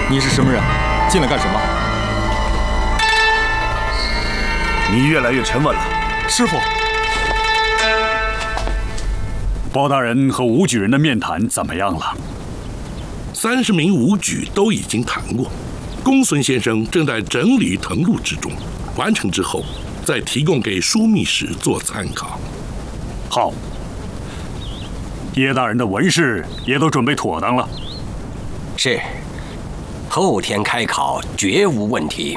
你是什么人？进来干什么？ 你越来越沉稳了， 师傅。 包大人和武举人的面谈怎么样了 ？30名武举都已经谈过，公孙先生正在整理誊录之中，完成之后再提供给枢密使做参考。 好，叶大人的文士也都准备妥当了。 是，后天开考绝无问题。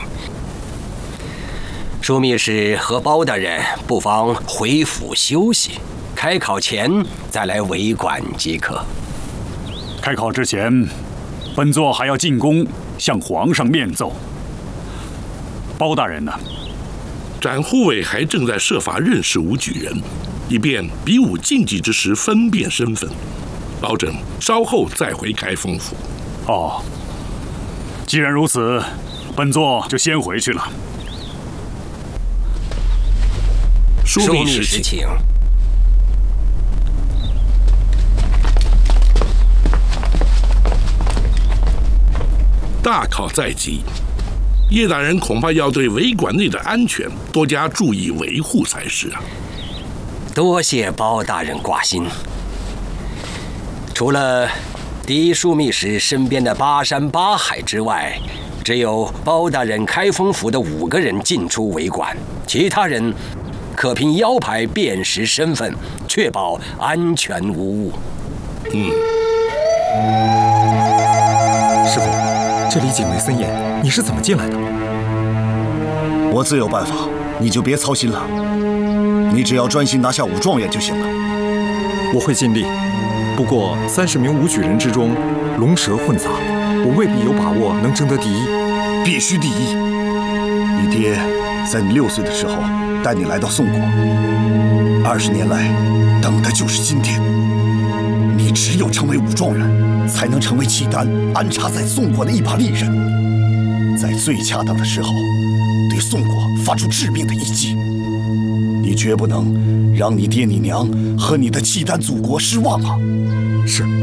枢密使和包大人不妨回府休息，开考前再来为馆即可。 开考之前，本座还要进宫向皇上面奏。包大人呢？ 展护卫还正在设法认识武举人，以便比武竞技之时分辨身份，保证稍后再回开封府。 哦，既然如此，本座就先回去了。 枢密使请。 大考在即，叶大人恐怕要对围馆内的安全多加注意维护才是啊。 多谢包大人挂心。除了第一枢密使身边的巴山巴海之外，只有包大人开封府的5个人进出围馆，其他人可凭腰牌辨识身份，确保安全无误。 师傅，这里警卫森严，你是怎么进来的？ 我自有办法，你就别操心了。你只要专心拿下武状元就行了。 我会尽力，不过30名武举人之中，龙蛇混杂，我未必有把握能争得第一。 必须第一！你爹在你6岁的时候带你来到宋国，20年来等的就是今天。你只有成为武状元，才能成为契丹安插在宋国的一把利刃，在最恰当的时候对宋国发出致命的一击。你绝不能让你爹你娘和你的契丹祖国失望啊！ 是。